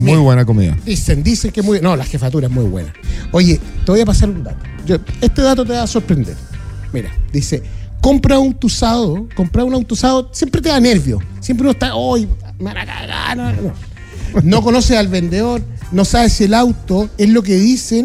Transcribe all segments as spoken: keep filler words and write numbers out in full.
Muy Mira, buena comida. Dicen, dicen que muy... No, la jefatura es muy buena. Oye, te voy a pasar un dato. Yo- este dato te va a sorprender. Mira, dice, compra un auto usado, comprar un auto usado siempre te da nervio. Siempre uno está, hoy me van a cagar. No, no. No conoces al vendedor, no sabes si el auto es lo que dicen,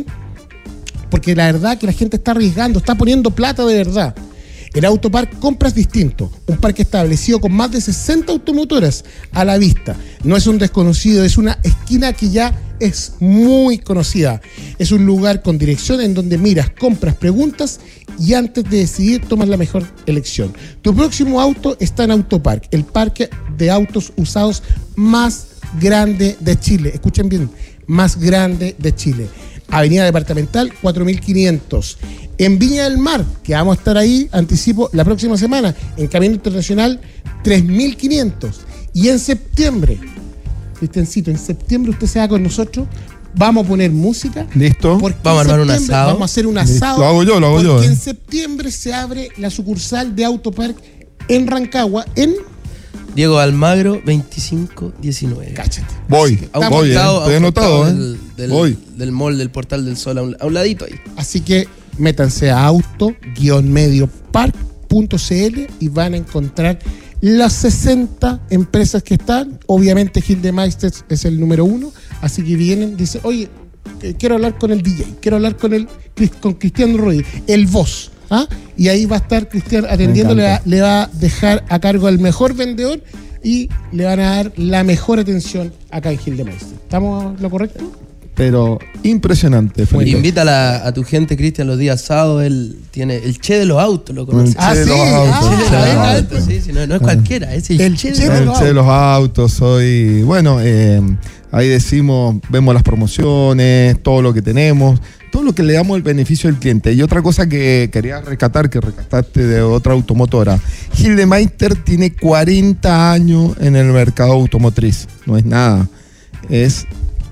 porque la verdad que la gente está arriesgando, está poniendo plata de verdad. El Autopark compras distinto, un parque establecido con más de sesenta automotoras a la vista. No es un desconocido, es una esquina que ya es muy conocida. Es un lugar con dirección en donde miras, compras, preguntas y antes de decidir tomas la mejor elección. Tu próximo auto está en Autopark, el parque de autos usados más grande de Chile. Escuchen bien, más grande de Chile. Avenida Departamental cuatro mil quinientos. En Viña del Mar, que vamos a estar ahí, anticipo, la próxima semana, en Camino Internacional tres mil quinientos. Y en septiembre, Cristiancito, en septiembre usted se va con nosotros, vamos a poner música. ¿Listo? Porque Vamos a en armar un septiembre asado. Vamos a hacer un Listo. asado. Lo hago yo, lo hago porque yo, eh. en septiembre se abre la sucursal de Autopark en Rancagua, en... Diego Almagro, veinticinco diecinueve. Cáchate. Voy, A un voy, eh. costado- a Estoy un anotado, costado ¿eh? del, del, Voy. del mall del Portal del Sol, a un, a un ladito ahí. Así que métanse a auto medio park punto c l y van a encontrar las sesenta empresas que están. Obviamente Gildemeister es el número uno, así que vienen, dice, oye, eh, quiero hablar con el D J, quiero hablar con el con Cristian Rodríguez, el voz, ¿ah? Y ahí va a estar Cristian atendiendo, le va, le va a dejar a cargo al mejor vendedor y le van a dar la mejor atención acá en Gildemeister. ¿Estamos lo correcto? Pero impresionante, Felipe. Invítala a tu gente, Cristian, los días sábados. Él tiene el che de los autos, lo conoces. El che de sí, los ah, autos. El che de ah, los venga, autos, sí, sí, no, no es cualquiera, es el, El che che de de los los El che de los autos, soy. Bueno, eh, ahí decimos, vemos las promociones, todo lo que tenemos, todo lo que le damos el beneficio al cliente. Y otra cosa que quería rescatar, que rescataste de otra automotora. Gildemeister tiene cuarenta años en el mercado automotriz. No es nada. Es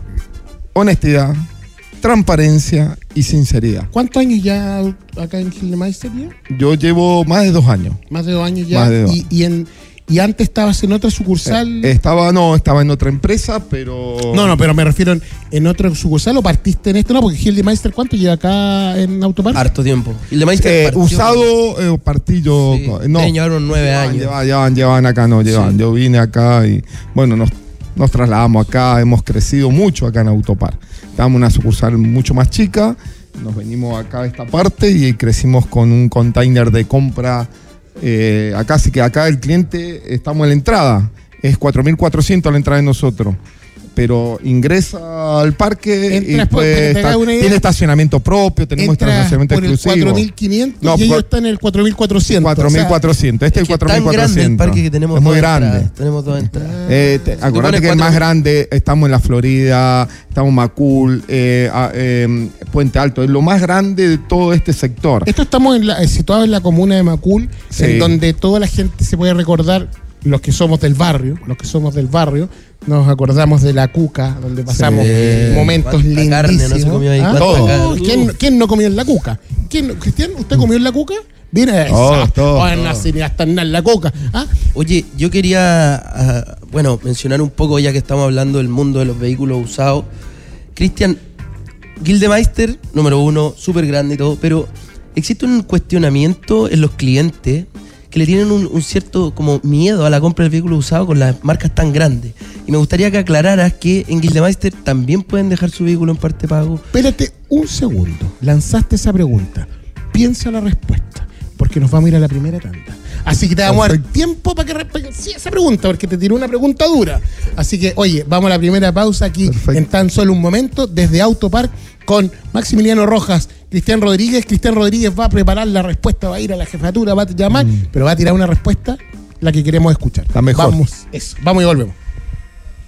honestidad, transparencia y sinceridad. ¿Cuántos años ya acá en Gildemeister ya? Yo llevo más de dos años. Más de dos años ya. Más de dos. Y, y, en, y antes estabas en otra sucursal. Eh, Estaba, no, estaba en otra empresa, pero. no, no, pero me refiero en, en otra sucursal o partiste en esto, no, porque Gildemeister, ¿cuánto lleva acá en Autopark? Harto tiempo. Y le Eh, usado, eh, partí yo. Sí, no. deben llevar unos nueve Llevan, años. Llevan, llevan, llevan acá, no, llevan. Sí. Yo vine acá y, bueno, nos, nos trasladamos acá, hemos crecido mucho acá en Autopark. Estábamos en una sucursal mucho más chica, nos venimos acá a esta parte y crecimos con un container de compra. Eh, acá sí que acá el cliente, estamos en la entrada, es cuatro mil cuatrocientos la entrada de nosotros. Pero ingresa al parque Entras y por- puede para que te hagas estar- una idea, tiene estacionamiento propio, tenemos Entra estacionamiento por el exclusivo. cuatro mil quinientos No, y ellos por- están en el cuatro mil cuatrocientos. cuatro mil cuatrocientos. Este es el Es que cuatro es mil tan grande el cuatrocientos. parque que tenemos Es muy dos grande. entradas, tenemos dos entradas. Eh, te- Si tú acuérdate pones que el cuatro- más grande, estamos en la Florida, estamos en Macul, eh, a- eh, Puente Alto, es lo más grande de todo este sector. Esto estamos en la, eh, situados en la comuna de Macul, Sí. en donde toda la gente se puede recordar, los que somos del barrio, los que somos del barrio, nos acordamos de la Cuca, donde pasamos Sí. momentos Cuánta lindísimos. carne no se comió ahí, ¿Ah? cuánta Oh, carne. ¿quién, quién no comió en la Cuca? ¿Quién, no- Cristian, ¿usted comió en la Cuca? Mira Todos, eso. todos, Oh, no, todos. si ni hasta en la Cuca. ¿Ah? Oye, yo quería, ah, bueno, mencionar un poco, ya que estamos hablando del mundo de los vehículos usados. Cristian, Gildemeister, número uno, súper grande y todo, pero existe un cuestionamiento en los clientes que le tienen un, un cierto como miedo a la compra del vehículo usado con las marcas tan grandes. Y me gustaría que aclararas que en Gildemeister también pueden dejar su vehículo en parte pago. Espérate un segundo. Lanzaste esa pregunta. Piensa la respuesta, porque nos vamos a ir a la primera tanda. Así que te vamos a dar tiempo para que respondas sí, esa pregunta, porque te tiró una pregunta dura. Así que, oye, vamos a la primera pausa aquí. Perfecto. En tan solo un momento, desde Autopark, con Maximiliano Rojas, Cristian Rodríguez. Cristian Rodríguez va a preparar la respuesta, va a ir a la jefatura, va a llamar, Mm. pero va a tirar una respuesta, la que queremos escuchar. La mejor. Vamos, eso, vamos y volvemos.